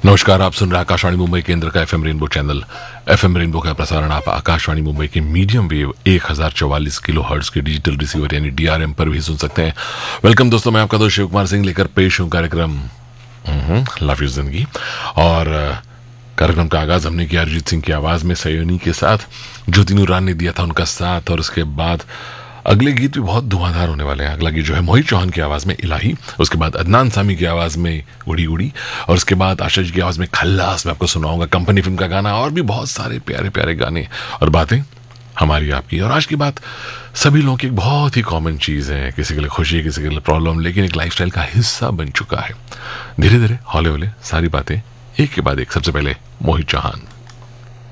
नमस्कार, आप सुन रहे हैं आकाशवाणी मुंबई केंद्र का FM rainbow channel. FM rainbow का प्रसारण आप आकाशवाणी मुंबई के मीडियम वेव 1044 किलो हर्ट्ज के डिजिटल रिसीवर यानी डीआरएम पर भी सुन सकते हैं। वेलकम दोस्तों, मैं आपका दोस्त शिव कुमार सिंह लेकर पेश हूं कार्यक्रम लव यू जिंदगी। और कार्यक्रम का आगाज हमने किया अरिजीत सिंह की आवाज में सयोनी के साथ। ज्योति नूरान ने दिया था उनका साथ, और उसके बाद अगले गीत भी बहुत धुआंधार होने वाले हैं। अगला गीत जो है मोहित चौहान की आवाज में इलाही, उसके बाद अदनान सामी की आवाज में उड़ी उड़ी, और उसके बाद आशा जी की आवाज में खल्लास। मैं आपको सुनाऊंगा कंपनी फिल्म का गाना, और भी बहुत सारे प्यारे प्यारे गाने और बातें हमारी आपकी। और आज की बात सभी लोगों की एक बहुत ही कॉमन चीज है, किसी के लिए खुशी, किसी के लिए प्रॉब्लम, लेकिन एक लाइफस्टाइल का हिस्सा बन चुका है। धीरे धीरे हौले हौले सारी बातें एक के बाद एक। सबसे पहले मोहित चौहान।